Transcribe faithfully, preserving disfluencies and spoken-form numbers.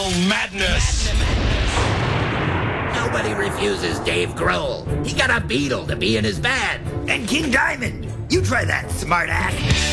metal madness. Nobody refuses Dave Grohl. He got a Beatle to be in his band. And King Diamond. You try that, smartass.